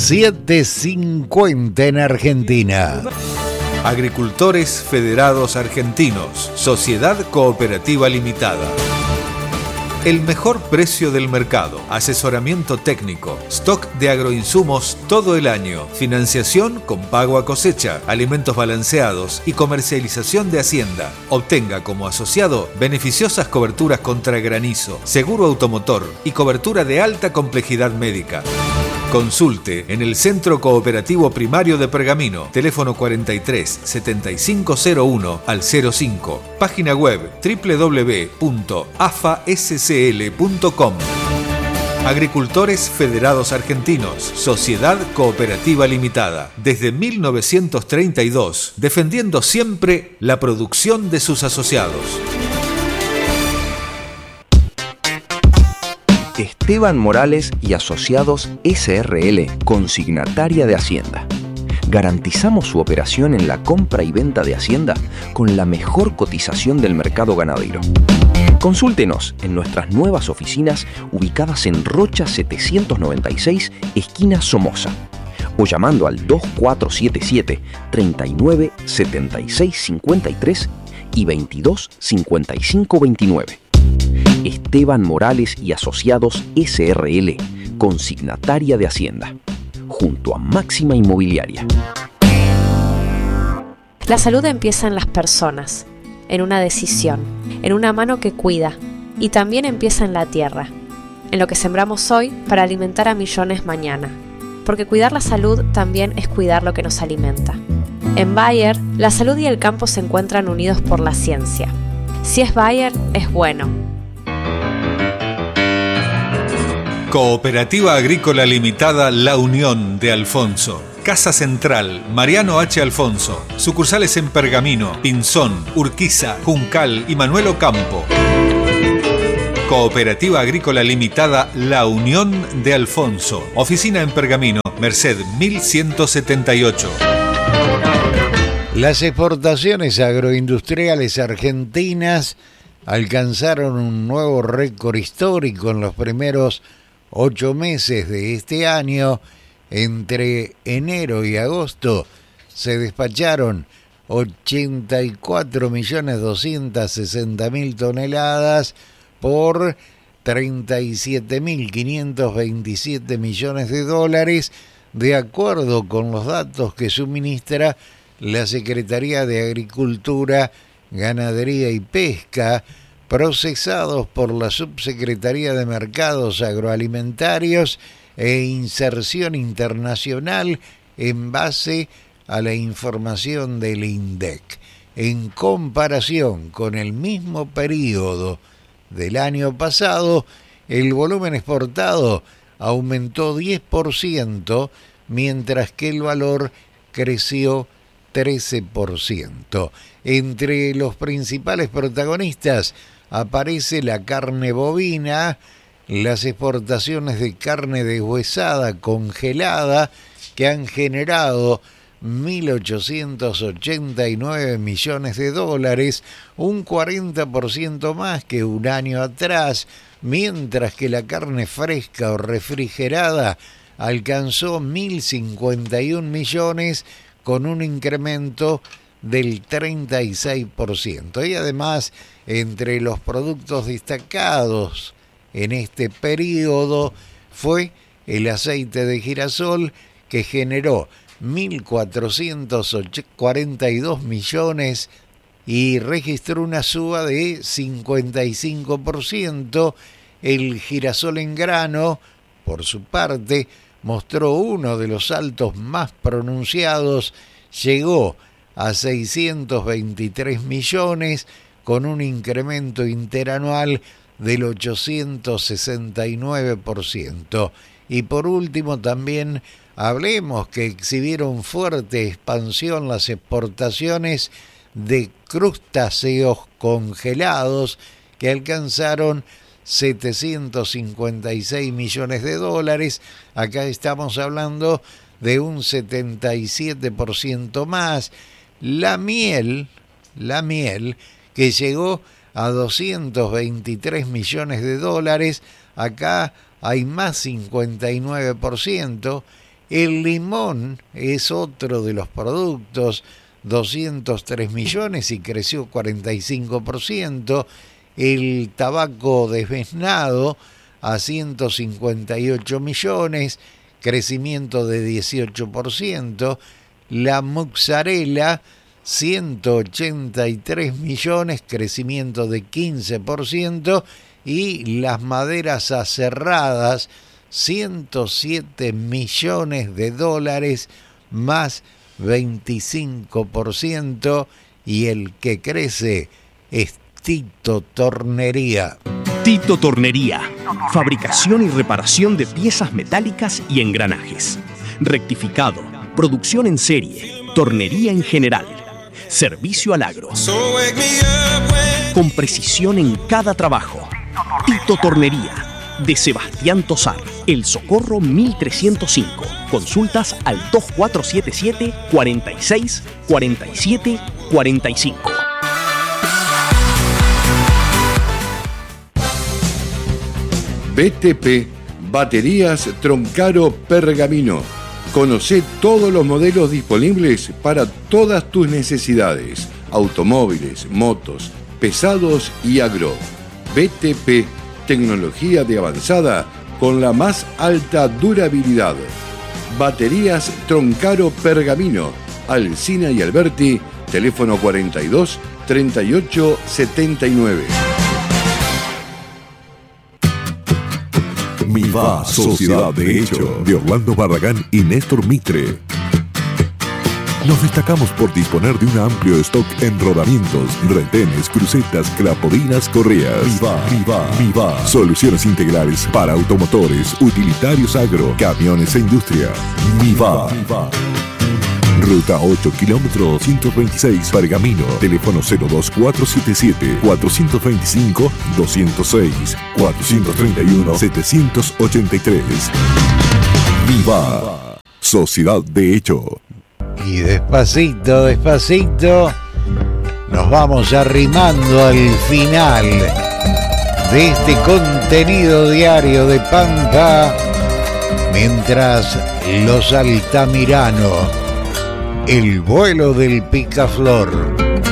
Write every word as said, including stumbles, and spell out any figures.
setecientos cincuenta en Argentina. Agricultores Federados Argentinos, Sociedad Cooperativa Limitada. El mejor precio del mercado, asesoramiento técnico, stock de agroinsumos todo el año, financiación con pago a cosecha, alimentos balanceados y comercialización de hacienda. Obtenga como asociado beneficiosas coberturas contra granizo, seguro automotor y cobertura de alta complejidad médica. Consulte en el Centro Cooperativo Primario de Pergamino, teléfono cuarenta y tres, setenta y cinco cero uno al cero cinco, página web doble u doble u doble u punto a f a s c l punto com. Agricultores Federados Argentinos, Sociedad Cooperativa Limitada, desde mil novecientos treinta y dos, defendiendo siempre la producción de sus asociados. Esteban Morales y Asociados S R L, consignataria de Hacienda. Garantizamos su operación en la compra y venta de Hacienda con la mejor cotización del mercado ganadero. Consúltenos en nuestras nuevas oficinas ubicadas en Rocha setecientos noventa y seis, esquina Somoza, o llamando al dos cuatro siete siete, treinta y nueve, setenta y seis cincuenta y tres y veintidós cincuenta y cinco veintinueve. Esteban Morales y Asociados S R L, consignataria de Hacienda, junto a Máxima Inmobiliaria. La salud empieza en las personas, en una decisión, en una mano que cuida, y también empieza en la tierra, en lo que sembramos hoy para alimentar a millones mañana, porque cuidar la salud también es cuidar lo que nos alimenta. En Bayer, la salud y el campo se encuentran unidos por la ciencia. Si es Bayer, es bueno. Cooperativa Agrícola Limitada La Unión de Alfonso. Casa Central, Mariano H. Alfonso. Sucursales en Pergamino, Pinzón, Urquiza, Juncal y Manuel Ocampo. Cooperativa Agrícola Limitada La Unión de Alfonso. Oficina en Pergamino, Merced mil ciento setenta y ocho. Las exportaciones agroindustriales argentinas alcanzaron un nuevo récord histórico en los primeros ocho meses de este año. Entre enero y agosto se despacharon ochenta y cuatro millones doscientos sesenta mil toneladas por treinta y siete mil quinientos veintisiete millones de dólares, de acuerdo con los datos que suministra la Secretaría de Agricultura, Ganadería y Pesca, procesados por la Subsecretaría de Mercados Agroalimentarios e Inserción Internacional en base a la información del INDEC. En comparación con el mismo periodo del año pasado, el volumen exportado aumentó diez por ciento, mientras que el valor creció trece por ciento. Entre los principales protagonistas aparece la carne bovina, las exportaciones de carne deshuesada congelada, que han generado mil ochocientos ochenta y nueve millones de dólares, un cuarenta por ciento más que un año atrás, mientras que la carne fresca o refrigerada alcanzó mil cincuenta y un millones, con un incremento del treinta y seis por ciento. Y además, entre los productos destacados en este periodo fue el aceite de girasol, que generó mil cuatrocientos cuarenta y dos millones y registró una suba de cincuenta y cinco por ciento. El girasol en grano, por su parte, mostró uno de los saltos más pronunciados, llegó a seiscientos veintitrés millones, con un incremento interanual del ochocientos sesenta y nueve por ciento. Y por último, también hablemos que exhibieron fuerte expansión las exportaciones de crustáceos congelados, que alcanzaron setecientos cincuenta y seis millones de dólares. Acá estamos hablando de un setenta y siete por ciento más. La miel, la miel, que llegó a doscientos veintitrés millones de dólares, acá hay más cincuenta y nueve por ciento. El limón es otro de los productos, doscientos tres millones y creció cuarenta y cinco por ciento. El tabaco desvenado a ciento cincuenta y ocho millones, crecimiento de dieciocho por ciento. La mozzarella, ciento ochenta y tres millones, crecimiento de quince por ciento. Y las maderas aserradas, ciento siete millones de dólares, más veinticinco por ciento. Y el que crece es Tito Tornería. Tito Tornería, fabricación y reparación de piezas metálicas y engranajes. Rectificado, producción en serie, tornería en general, servicio al agro. Con precisión en cada trabajo. Tito Tornería, de Sebastián Tosar, El Socorro mil trescientos cinco. Consultas al dos cuatro siete siete, cuatro seis, cuatro siete, cuatro cinco. B T P, baterías Troncaro Pergamino. Conocé todos los modelos disponibles para todas tus necesidades. Automóviles, motos, pesados y agro. B T P, tecnología de avanzada con la más alta durabilidad. Baterías Troncaro Pergamino. Alsina y Alberti, teléfono cuarenta y dos, treinta y ocho, setenta y nueve. Miva, Sociedad de Hecho, de Orlando Barragán y Néstor Mitre. Nos destacamos por disponer de un amplio stock en rodamientos, retenes, crucetas, clapodinas, correas. Miva, Miva, Miva. Soluciones integrales para automotores, utilitarios agro, camiones e industria. Miva. Miva. Ruta ocho, kilómetro ciento veintiséis, Pergamino. Teléfono cero dos cuatro siete siete, cuatro dos cinco, dos cero seis, cuatro tres uno, siete ocho tres. Viva, Sociedad de Hecho. Y despacito, despacito, nos vamos arrimando al final de este contenido diario de Pampa, mientras los Altamirano, el vuelo del picaflor.